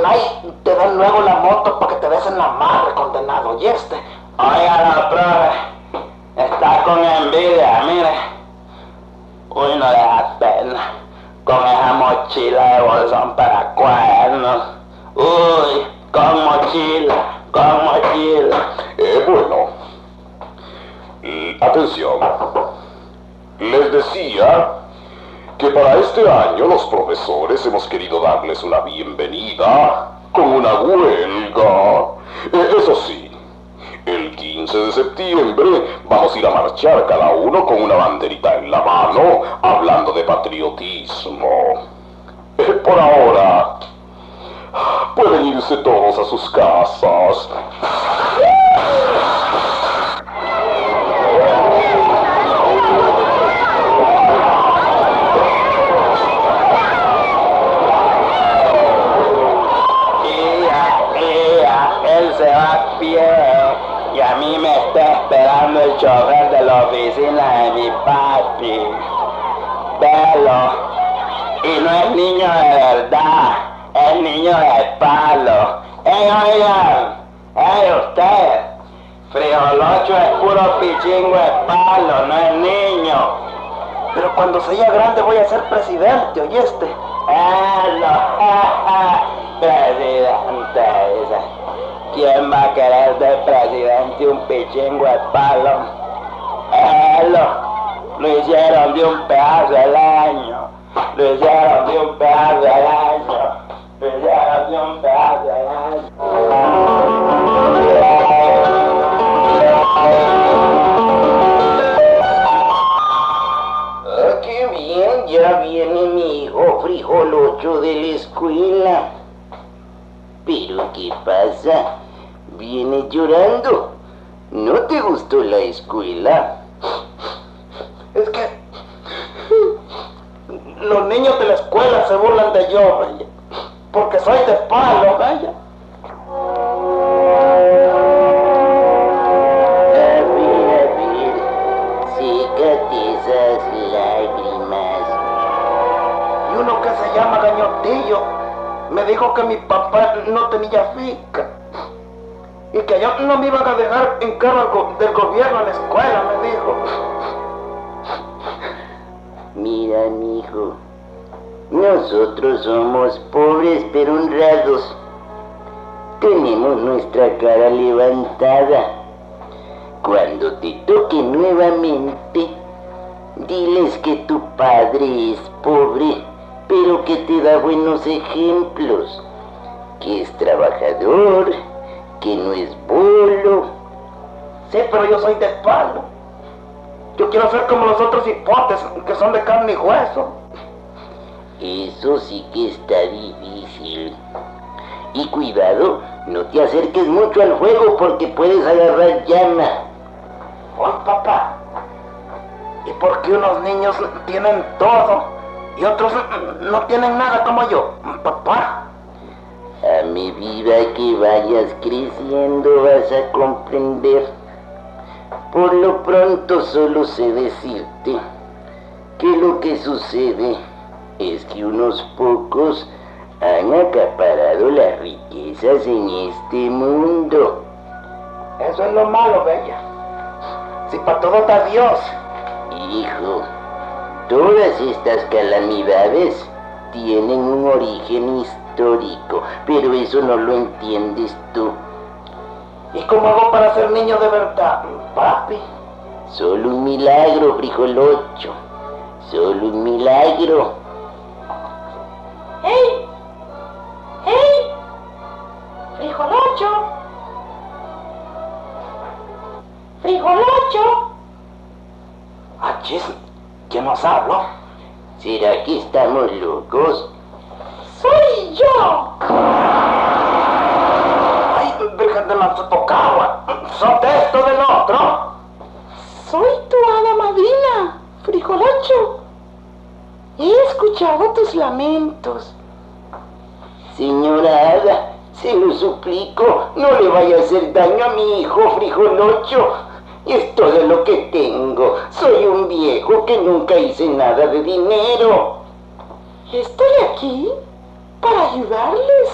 ojalá y te den luego la moto para que te des en la madre, condenado, ¿y este? Oiga, profe, está con envidia, mire. Uy, no le da pena, con esa mochila de bolsón para cuernos. Uy, con mochila. Bueno, atención. Les decía que para este año los profesores hemos querido darles una bienvenida con una huelga. Eso sí, el 15 de septiembre vamos a ir a marchar cada uno con una banderita en la mano, hablando de patriotismo. Por ahora, pueden irse todos a sus casas. Él se va a pie y a mí me está esperando el chofer de la oficina de mi papi. Velo. Y no es niño de verdad, es niño de palo. Oigan, usted, Frijolocho es puro pichingo de palo, no es niño. Pero cuando sea grande voy a ser presidente, ¿oíste? Presidente, dice. ¿Quién va a querer ser presidente un pichingo de palo? Lo hicieron de un pedazo del año. Lo hicieron de un pedazo del año. Lo hicieron de un pedazo del año. Ah, qué bien, ya viene mi hijo Frijolocho de la escuela. Pero ¿qué pasa? ¿Vienes llorando? ¿No te gustó la escuela? Es que los niños de la escuela se burlan de yo, vaya, porque soy de palo, vaya. A ver, sécate esas lágrimas. Y uno que se llama Gañotillo me dijo que mi papá no tenía finca y que yo no me iban a dejar en cargo del gobierno en la escuela, me dijo. Mira, mijo, nosotros somos pobres pero honrados. Tenemos nuestra cara levantada. Cuando te toque nuevamente, diles que tu padre es pobre, pero que te da buenos ejemplos, que es trabajador, que no es bolo. Sí, pero yo soy de palo. Yo quiero ser como los otros hipotes, que son de carne y hueso. Eso sí que está difícil. Y cuidado, no te acerques mucho al fuego porque puedes agarrar llama. Oye, papá, ¿y por qué unos niños tienen todo y otros no tienen nada como yo, papá? A medida que vayas creciendo vas a comprender. Por lo pronto solo sé decirte que lo que sucede es que unos pocos han acaparado las riquezas en este mundo. Eso es lo malo, bella. Si para todo está Dios. Hijo, todas estas calamidades tienen un origen histórico, pero eso no lo entiendes tú. ¿Y cómo hago para ser niño de verdad, papi? Solo un milagro, Frijolocho. Solo un milagro. ¡Hey! ¡Hey! ¡Frijolocho! ¡Frijolocho! Achis, ¿quién nos habló? ¿Será que estamos locos? ¡Soy yo! Ay, Virgen de Manzotocagua, ¿son de esto del otro? Soy tu hada madrina, Frijolocho. He escuchado tus lamentos. Señora Hada, se lo suplico, no le vaya a hacer daño a mi hijo Frijolocho. Es todo lo que tengo. Soy un viejo que nunca hice nada de dinero. Estoy aquí para ayudarles.